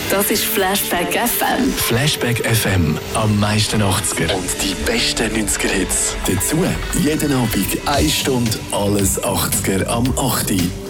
Das ist Flashback FM. Flashback FM, am meisten 80er und die besten 90er-Hits. Dazu jeden Abend 1 Stunde alles 80er am 8.